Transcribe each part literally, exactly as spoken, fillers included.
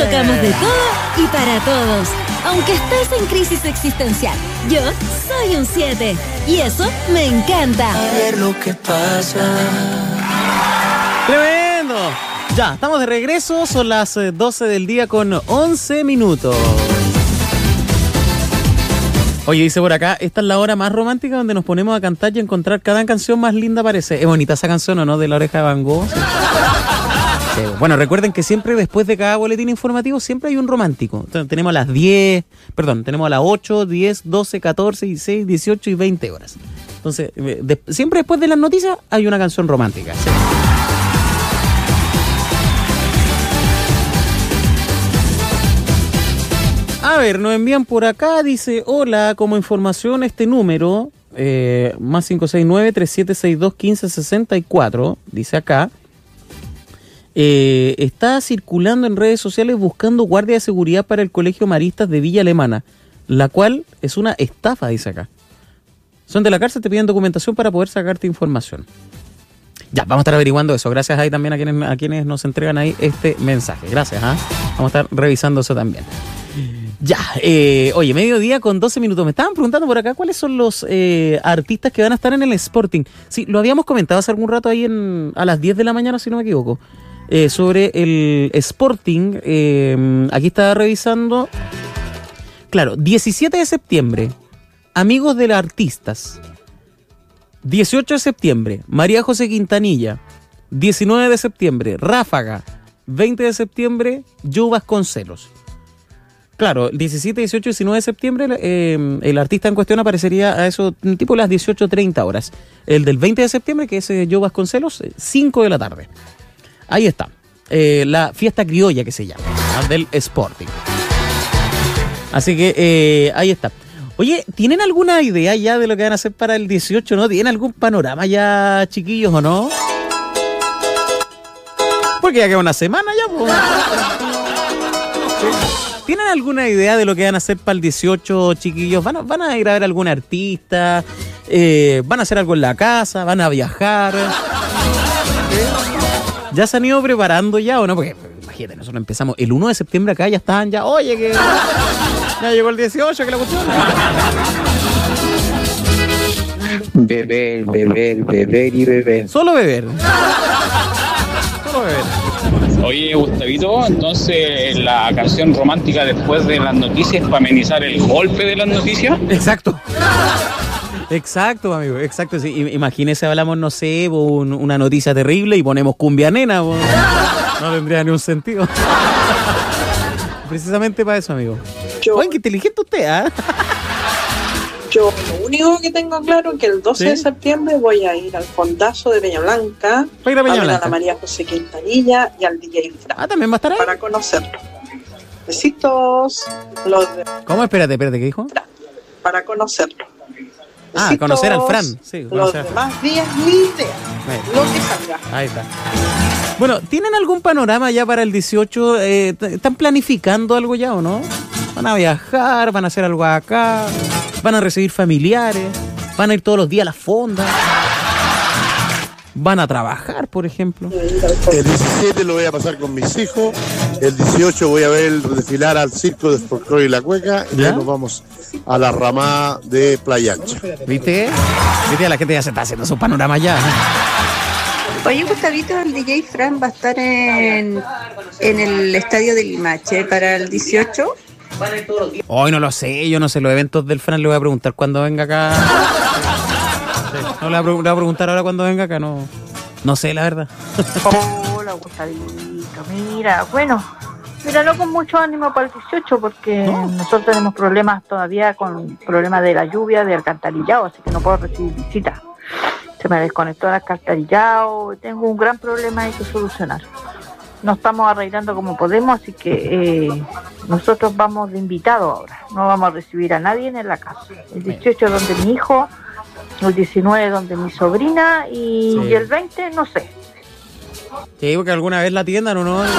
tocamos de todo y para todos. Aunque estés en crisis existencial, yo soy un siete y eso me encanta. A ver lo que pasa. ¡Tremendo! Ya, estamos de regreso, son las doce del día con once minutos. Oye, dice por acá, esta es la hora más romántica donde nos ponemos a cantar y a encontrar cada canción más linda parece. Es bonita esa canción, ¿o no? De La Oreja de Van Gogh. Sí, bueno, recuerden que siempre después de cada boletín informativo siempre hay un romántico. Entonces, tenemos a las diez, perdón, tenemos a las ocho, diez, doce, catorce, dieciséis, dieciocho y veinte horas. Entonces, de, siempre después de las noticias hay una canción romántica. ¿Sí? A ver, nos envían por acá, dice, hola, como información este número, eh, más cinco seis nueve, tres siete seis dos, uno cinco seis cuatro, dice acá, eh, está circulando en redes sociales buscando guardia de seguridad para el Colegio Maristas de Villa Alemana, la cual es una estafa, dice acá. Son de la cárcel, te piden documentación para poder sacarte información. Ya, vamos a estar averiguando eso. Gracias ahí también a quienes, a quienes nos entregan ahí este mensaje. Gracias, ¿eh? Vamos a estar revisando eso también. Ya, eh, oye, mediodía con doce minutos. Me estaban preguntando por acá cuáles son los eh, artistas que van a estar en el Sporting. Sí, lo habíamos comentado hace algún rato ahí en, a las diez de la mañana, si no me equivoco, eh, sobre el Sporting. Eh, aquí estaba revisando. Claro, diecisiete de septiembre, Amigos de los Artistas. dieciocho de septiembre, María José Quintanilla. diecinueve de septiembre, Ráfaga. veinte de septiembre, Joe Vasconcelos. Claro, el diecisiete, dieciocho y diecinueve de septiembre eh, el artista en cuestión aparecería a eso tipo las dieciocho treinta horas. El del veinte de septiembre, que es eh, Joe Vasconcelos, cinco de la tarde. Ahí está. Eh, la fiesta criolla que se llama, ¿no? Del Sporting. Así que eh, ahí está. Oye, ¿tienen alguna idea ya de lo que van a hacer para el dieciocho, no? ¿Tienen algún panorama ya, chiquillos, o no? Porque ya queda una semana ya, pues. ¿Tienen alguna idea de lo que van a hacer para el dieciocho, chiquillos? ¿Van a, van a ir a ver a algún artista? Eh, ¿Van a hacer algo en la casa? ¿Van a viajar? ¿Eh? ¿Ya se han ido preparando ya o no? Porque imagínate, nosotros empezamos el uno de septiembre acá, ya estaban ya, oye, que ya llegó el dieciocho, que la cuestión. Beber, beber, beber y beber. Solo beber. Solo beber. Oye, Gustavito, entonces la canción romántica después de las noticias para amenizar el golpe de las noticias. Exacto. Exacto, amigo, exacto. Sí, imagínese, hablamos, no sé, un, una noticia terrible y ponemos cumbia nena. Bo. No tendría ni un sentido. Precisamente para eso, amigo. Yo, oye, qué inteligente usted, ¿ah? ¿eh? Yo lo único que tengo claro es que el doce ¿Sí? de septiembre voy a ir al Fondazo de Peña Blanca, a, ir a, Peña a ver Blanca. a la María José Quintanilla y al D J Fran. Ah, también va a estar ahí. Para conocerlo. Besitos. Los de... ¿Cómo? Espérate, espérate, ¿qué dijo? Para conocerlo. Besitos. Ah, conocer al Fran. Sí, los demás días ni idea. Lo que salga. Ahí está. Bueno, ¿tienen algún panorama ya para el dieciocho? Eh, ¿Están planificando algo ya o no? ¿Van a viajar? ¿Van a hacer algo acá? ¿Van a recibir familiares? ¿Van a ir todos los días a las fondas? ¿Van a trabajar, por ejemplo? El diecisiete lo voy a pasar con mis hijos. El dieciocho voy a ver desfilar al circo de Folclore y la Cueca. Y luego nos vamos a la ramada de Playa Ancha. ¿Viste? ¿Viste? La gente ya se está haciendo su panorama ya. Oye, Gustavito, el D J Fran va a estar en, en el estadio de Limache para el dieciocho. Hoy no lo sé, yo no sé los eventos del Fran, le voy a preguntar cuando venga acá. Sí, no le voy, a, le voy a preguntar ahora cuando venga acá, no, no sé la verdad. Hola, Gustavito, mira, bueno, mira, no con mucho ánimo para el dieciocho porque ¿no? Nosotros tenemos problemas todavía con problemas de la lluvia, de alcantarillado, así que no puedo recibir visitas. Se me desconectó el alcantarillado, tengo un gran problema ahí que solucionar. Nos estamos arreglando como podemos, así que eh, nosotros vamos de invitados ahora. No vamos a recibir a nadie en la casa. El dieciocho donde mi hijo, el diecinueve donde mi sobrina y, sí. y el veinte no sé. Sí, porque alguna vez la atiendan o no. Sí.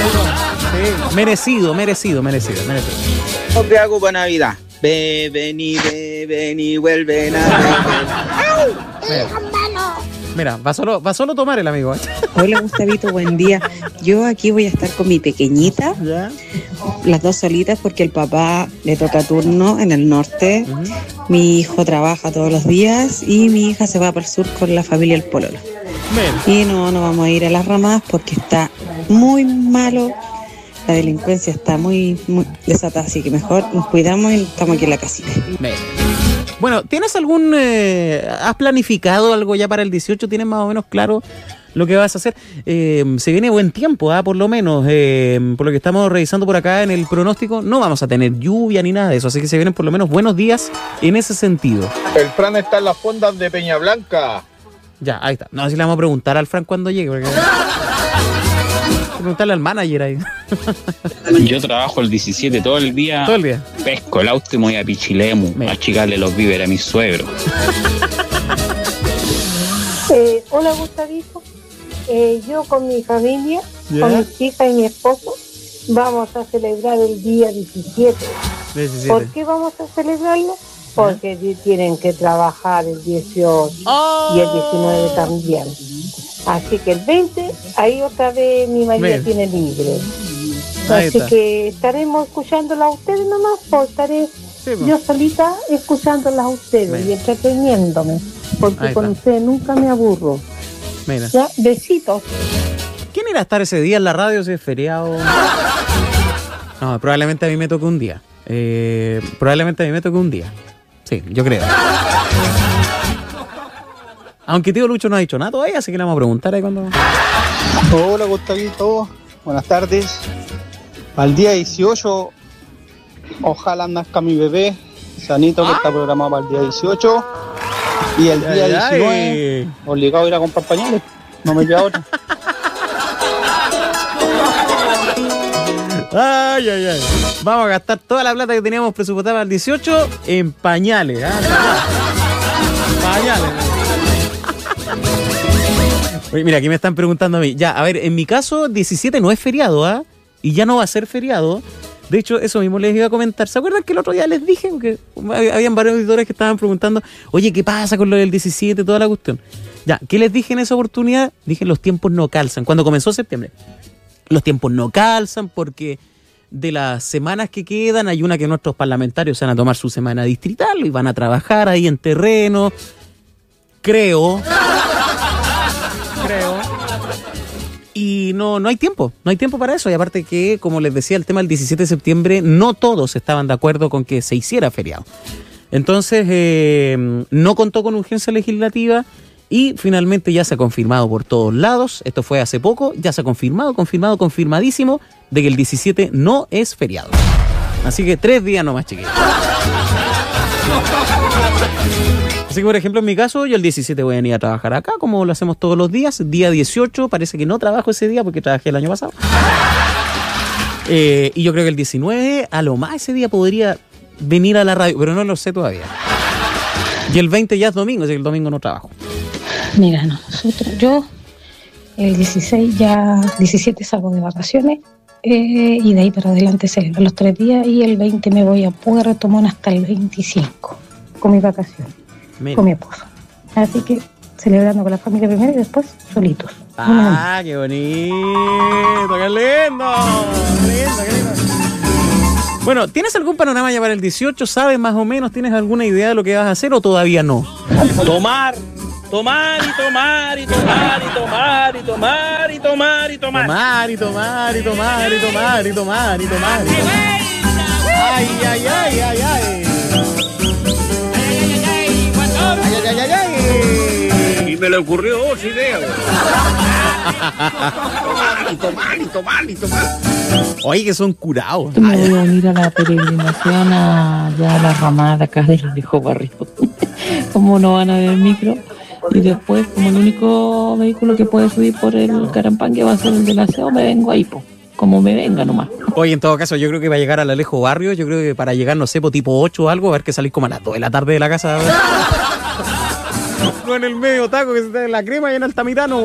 Merecido, merecido, merecido, merecido. ¿Cómo te hago para Navidad? Beben y beben y vuelven a beber. Mira, va solo, va solo a tomar el amigo. Hola Gustavito, buen día. Yo aquí voy a estar con mi pequeñita, ¿Ya? las dos solitas porque el papá le toca turno en el norte, uh-huh. Mi hijo trabaja todos los días y mi hija se va para el sur con la familia El Pololo. Bien. Y no, no vamos a ir a las Ramadas porque está muy malo, la delincuencia está muy, muy desatada, así que mejor nos cuidamos y estamos aquí en la casita. Bien. Bueno, ¿tienes algún, eh, has planificado algo ya para el dieciocho? ¿Tienes más o menos claro lo que vas a hacer? Eh, se viene buen tiempo, ¿eh? Por lo menos, eh, por lo que estamos revisando por acá en el pronóstico, no vamos a tener lluvia ni nada de eso, así que se vienen por lo menos buenos días en ese sentido. El Fran está en las fondas de Peña Blanca. Ya, ahí está. No sé si le vamos a preguntar al Fran cuando llegue, porque... preguntarle al manager ahí. Yo trabajo el diecisiete todo el día. Todo el día. Pesco el auto y me voy a Pichilemu a achicarle los víveres a mis suegros. Eh, hola Gustavito. Eh, yo con mi familia, yeah. con mis hijas y mi esposo, vamos a celebrar el día diecisiete. diecisiete. ¿Por qué vamos a celebrarlo? Porque ¿Eh? tienen que trabajar el dieciocho oh. y el diecinueve también. Así que el veinte, ahí otra vez mi marido Bien. tiene libre. Así que estaremos escuchándola a ustedes nomás, o estaré sí, pues. yo solita escuchándolas a ustedes Bien. y entreteniéndome, porque con ustedes nunca me aburro. Mira. Ya, besitos. ¿Quién irá a estar ese día en la radio si es feriado? No, probablemente a mí me toque un día. Eh, probablemente a mí me toque un día. Sí, yo creo. Aunque tío Lucho no ha dicho nada todavía, así que le vamos a preguntar ahí cuando... Hola Gustavito, buenas tardes. Al día dieciocho, ojalá nazca mi bebé, Sanito, que ¿Ah? está programado para el día dieciocho. Y el día ay, diecinueve, ay. obligado a ir a comprar pañales, no me queda otra. Ay, ay, ay. Vamos a gastar toda la plata que teníamos presupuestada para el dieciocho en pañales. ¿eh? Pañales. Oye, mira, aquí me están preguntando a mí. Ya, a ver, en mi caso, diecisiete no es feriado, ¿ah? ¿eh? Y ya no va a ser feriado. De hecho, eso mismo les iba a comentar. ¿Se acuerdan que el otro día les dije? Que habían varios auditores que estaban preguntando, oye, ¿qué pasa con lo del diecisiete? Toda la cuestión. Ya, ¿qué les dije en esa oportunidad? Dije, los tiempos no calzan. Cuando comenzó septiembre. Los tiempos no calzan porque de las semanas que quedan hay una que nuestros parlamentarios se van a tomar su semana distrital y van a trabajar ahí en terreno. Creo... creo. Y no, no hay tiempo, no hay tiempo para eso. Y aparte que, como les decía, el tema del diecisiete de septiembre, no todos estaban de acuerdo con que se hiciera feriado. Entonces, eh, no contó con urgencia legislativa y finalmente ya se ha confirmado por todos lados. Esto fue hace poco, ya se ha confirmado, confirmado, confirmadísimo de que el diecisiete no es feriado. Así que tres días nomás, chiquillos. Así que, por ejemplo, en mi caso, yo el diecisiete voy a venir a trabajar acá, como lo hacemos todos los días. Día dieciocho, parece que no trabajo ese día porque trabajé el año pasado. Eh, y yo creo que el diecinueve, a lo más ese día podría venir a la radio, pero no lo sé todavía. Y el veinte ya es domingo, así que el domingo no trabajo. Mira, no, nosotros, yo el dieciséis ya, diecisiete salgo de vacaciones eh, y de ahí para adelante celebro los tres días y el veinte me voy a Puerto Montt hasta el veinticinco con mis vacaciones. Mira. Con mi esposo. Así que celebrando con la familia primero y después solitos. Ah, qué bonito, qué lindo, qué lindo, qué lindo. Bueno, ¿tienes algún panorama ya para el dieciocho? ¿Sabes más o menos? ¿Tienes alguna idea de lo que vas a hacer o todavía no? Tomar, tomar y tomar y tomar y tomar y tomar y tomar y tomar. Tomar y tomar y tomar y tomar y tomar y tomar. Ay, ay, ay, ay, ay. Ay, ay, ay, ay, ay. Y me le ocurrió otra idea. Tomar y tomar y tomar y tomar. Oye, que son curados. Me voy a unir a la peregrinación a, ya a la ramada acá del viejo barrio. Como no van a haber micro. Y después, como el único vehículo que puede subir por el Carampangue va a ser el del aseo, me vengo ahí, po. Como me venga nomás. Oye, en todo caso, yo creo que va a llegar al Alejo Barrio. Yo creo que para llegar, no sé, po, tipo ocho o algo, a ver que salís como a las dos de la tarde de la casa. No en el medio taco que se está en la crema y en Altamirano.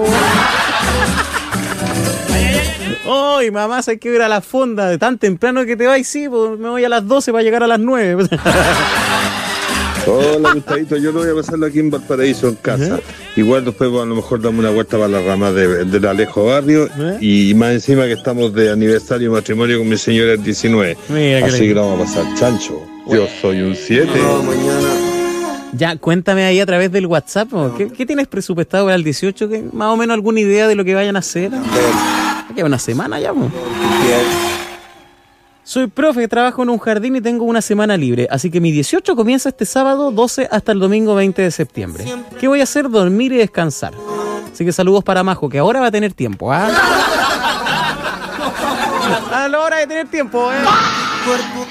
Ay, mamá, hay que ir a la fonda de tan temprano que te vais, sí, pues me voy a las doce para llegar a las nueve. Hola, Gustavito, yo lo voy a pasarlo aquí en Valparaíso, en casa. ¿Eh? Igual después a lo mejor damos una vuelta para la rama de, del Alejo Barrio. ¿Eh? Y más encima que estamos de aniversario de matrimonio con mi señora el diecinueve. Mira, así que lo vamos a pasar chancho. Yo soy un siete. No, mañana. Ya, cuéntame ahí a través del WhatsApp, ¿no? ¿Qué, ¿Qué tienes presupuestado para el dieciocho? ¿Qué, más o menos alguna idea de lo que vayan a hacer? Queda una semana ya, ¿no? Soy profe, trabajo en un jardín y tengo una semana libre, así que mi dieciocho comienza este sábado doce hasta el domingo veinte de septiembre. ¿Qué voy a hacer? Dormir y descansar. Así que saludos para Majo, que ahora va a tener tiempo, ¿ah? A la hora de tener tiempo, ¿eh?